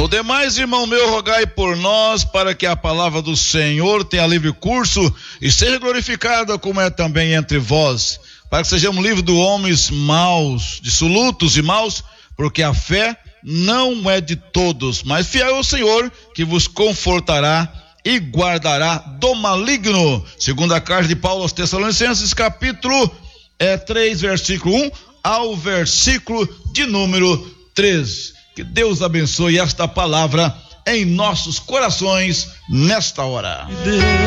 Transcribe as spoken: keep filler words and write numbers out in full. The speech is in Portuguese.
O demais, irmão meu, rogai por nós, para que a palavra do Senhor tenha livre curso e seja glorificada como é também entre vós, para que sejamos livres de homens maus, dissolutos e maus, porque a fé não é de todos, mas fiel é o Senhor, que vos confortará e guardará do maligno. Segunda carta de Paulo aos Tessalonicenses, capítulo é, três, versículo um ao versículo de número três. Que Deus abençoe esta palavra em nossos corações nesta hora.